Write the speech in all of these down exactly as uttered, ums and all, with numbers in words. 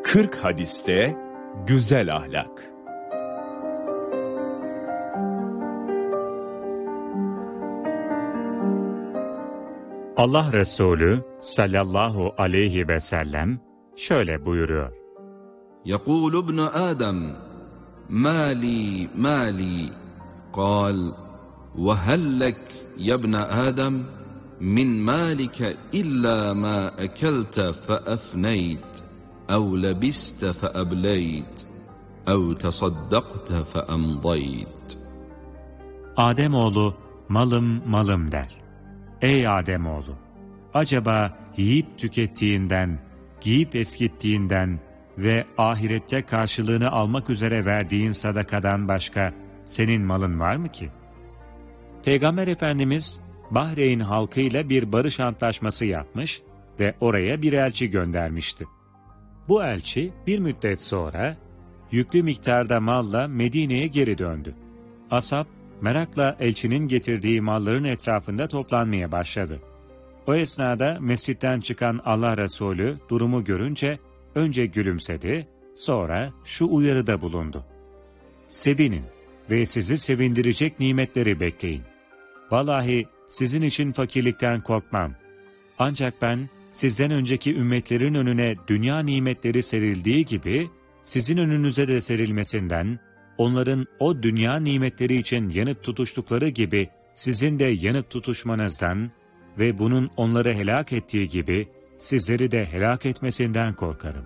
kırk hadiste güzel ahlak. Allah Resulü sallallahu aleyhi ve sellem şöyle buyuruyor. يقول ابن آدم ما لي ما لي قال وهل لك يا ابن آدم من مالك إلا ما أكلت فأفنيت أو لبست فأبليت أو تصدقت فأمضيت. Ademoğlu malım malım der. Ey Ademoğlu! Acaba yiyip tükettiğinden, giyip eskittiğinden ve ahirette karşılığını almak üzere verdiğin sadakadan başka senin malın var mı ki? Peygamber Efendimiz Bahreyn halkıyla bir barış antlaşması yapmış ve oraya bir elçi göndermişti. Bu elçi bir müddet sonra yüklü miktarda malla Medine'ye geri döndü. Ashab merakla elçinin getirdiği malların etrafında toplanmaya başladı. O esnada mescitten çıkan Allah Resulü durumu görünce önce gülümsedi, sonra şu uyarıda bulundu. Sevinin ve sizi sevindirecek nimetleri bekleyin. Vallahi sizin için fakirlikten korkmam. Ancak ben sizden önceki ümmetlerin önüne dünya nimetleri serildiği gibi sizin önünüze de serilmesinden, onların o dünya nimetleri için yanıp tutuştukları gibi sizin de yanıp tutuşmanızdan ve bunun onları helak ettiği gibi sizleri de helak etmesinden korkarım.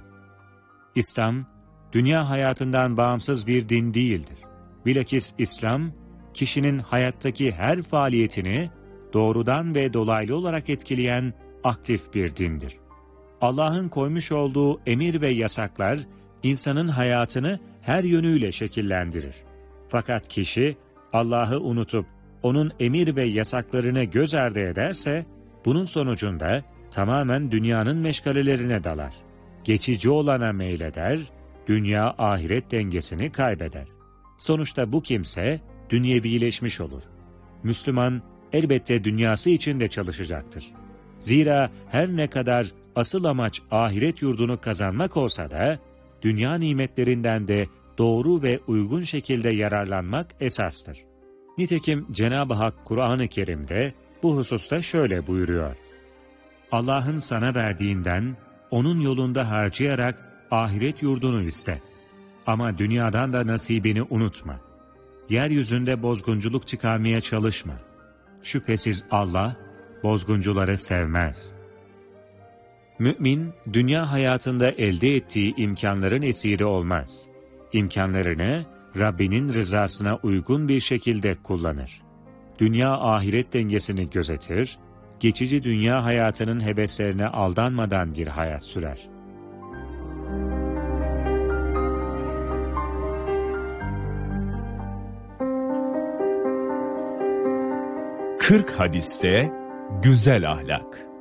İslam, dünya hayatından bağımsız bir din değildir. Bilakis İslam, kişinin hayattaki her faaliyetini doğrudan ve dolaylı olarak etkileyen aktif bir dindir. Allah'ın koymuş olduğu emir ve yasaklar, insanın hayatını her yönüyle şekillendirir. Fakat kişi Allah'ı unutup onun emir ve yasaklarını göz ardı ederse, bunun sonucunda tamamen dünyanın meşgalelerine dalar. Geçici olana meyleder, dünya ahiret dengesini kaybeder. Sonuçta bu kimse dünyevileşmiş olur. Müslüman elbette dünyası için de çalışacaktır. Zira her ne kadar asıl amaç ahiret yurdunu kazanmak olsa da, dünya nimetlerinden de doğru ve uygun şekilde yararlanmak esastır. Nitekim Cenab-ı Hak Kur'an-ı Kerim'de bu hususta şöyle buyuruyor. Allah'ın sana verdiğinden onun yolunda harcayarak ahiret yurdunu iste. Ama dünyadan da nasibini unutma. Yeryüzünde bozgunculuk çıkarmaya çalışma. Şüphesiz Allah bozguncuları sevmez. Mümin, dünya hayatında elde ettiği imkanların esiri olmaz. İmkanlarını Rabbinin rızasına uygun bir şekilde kullanır. Dünya ahiret dengesini gözetir, geçici dünya hayatının heveslerine aldanmadan bir hayat sürer. kırk hadiste güzel ahlak.